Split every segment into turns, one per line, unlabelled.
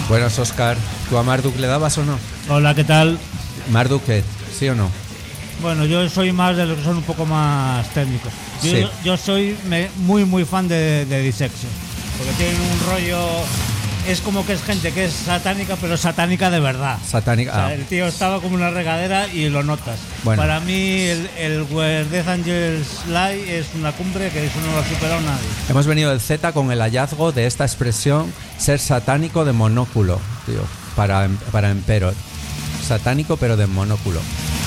Buenas, Óscar. ¿Tú a Marduk le dabas o no?
Hola, ¿qué tal?
Marduk, ¿sí o no?
Bueno, yo soy más de los que son un poco más técnicos.
Sí.
Yo soy muy fan de Dissection, porque tienen un rollo. Es como que es gente que es satánica, pero satánica de verdad.
Satánica.
O sea, el tío estaba como una regadera y lo notas.
Bueno.
Para mí, el Where Death Angels Lie es una cumbre que eso no lo ha superado nadie.
Hemos venido del Z con el hallazgo de esta expresión ser satánico de monóculo, tío, para Emperor. Satánico, pero de monóculo.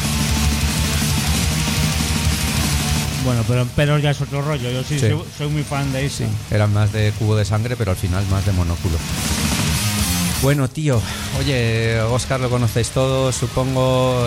Bueno, pero ya es otro rollo. Yo sí. Soy muy fan de eso.
Sí, eran más de cubo de sangre, pero al final más de monóculo. Bueno, tío, oye, Óscar lo conocéis todos, supongo,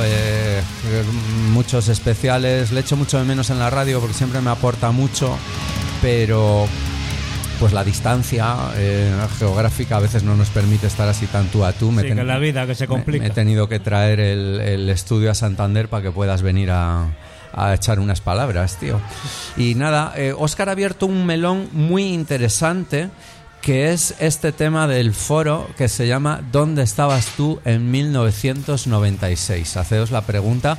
muchos especiales, le echo mucho de menos en la radio porque siempre me aporta mucho, pero pues la distancia geográfica a veces no nos permite estar así tan tú a tú.
Sí, que la vida que se complica.
Me he tenido que traer el estudio a Santander para que puedas venir a echar unas palabras, tío. Y nada, Óscar ha abierto un melón muy interesante, que es este tema del foro que se llama ¿Dónde estabas tú en 1996? Haceos la pregunta.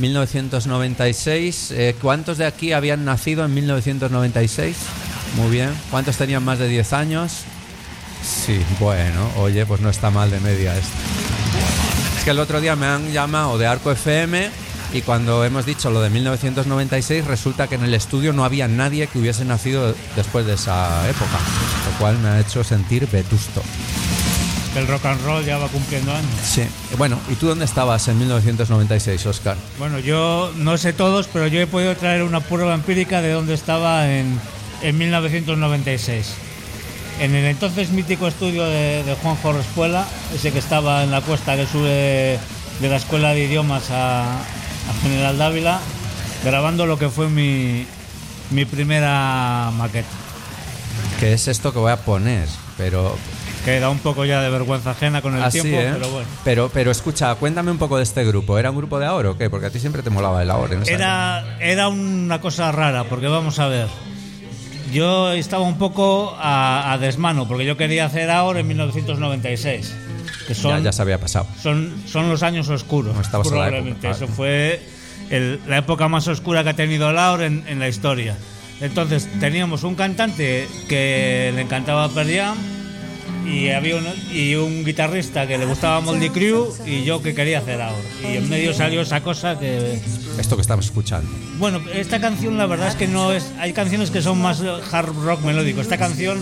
1996, ¿cuántos de aquí habían nacido en 1996? Muy bien. ¿Cuántos tenían más de 10 años? Sí, bueno, oye, pues no está mal de media esto. Es que el otro día me han llamado de Arco FM y cuando hemos dicho lo de 1996 resulta que en el estudio no había nadie que hubiese nacido después de esa época, lo cual me ha hecho sentir vetusto.
El rock and roll ya va cumpliendo años.
Sí. Bueno, ¿y tú dónde estabas en 1996, Óscar?
Bueno, yo no sé todos, pero yo he podido traer una prueba empírica de dónde estaba en 1996. En el entonces mítico estudio de Juanjo Respuela, ese que estaba en la cuesta que sube de la Escuela de Idiomas a General Dávila, grabando lo que fue mi primera maqueta.
¿Qué es esto que voy a poner? Pero
que da un poco ya de vergüenza ajena con el tiempo, pero bueno.
Pero escucha, cuéntame un poco de este grupo. ¿Era un grupo de AOR o qué? Porque a ti siempre te molaba el AOR.
Era una cosa rara, porque vamos a ver. Yo estaba un poco a desmano, porque yo quería hacer AOR en 1996. Que
ya se había pasado.
Son los años oscuros.
No estabas
probablemente.
En la época.
Eso fue la época más oscura que ha tenido el AOR en la historia. Entonces teníamos un cantante que le encantaba Pearl Jam y había un guitarrista que le gustaba Motley Crue y yo que quería hacer AOR. Y en medio salió esa cosa que...
Esto que estamos escuchando.
Bueno, esta canción la verdad es que no es... Hay canciones que son más hard rock melódico. Esta canción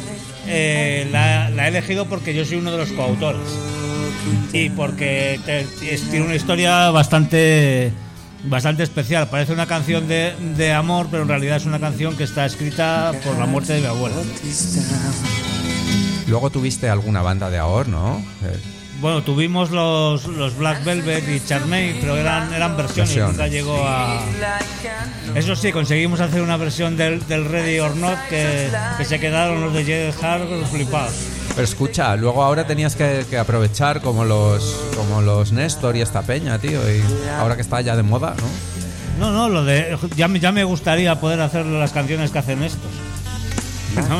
la he elegido porque yo soy uno de los coautores. Y porque tiene una historia bastante especial. Parece una canción de amor, pero en realidad es una canción que está escrita por la muerte de mi abuela.
Luego tuviste alguna banda de AOR, ¿no?
Bueno, tuvimos los Black Velvet y Charmaine, pero eran versiones. Nunca llegó a... Eso sí, conseguimos hacer una versión del Ready or Not que se quedaron los de Jed Hart flipados.
Pero escucha, luego ahora tenías que aprovechar como los Néstor y esta peña, tío, y ahora que está ya de moda, ¿no?
No, ya me gustaría poder hacer las canciones que hacen estos.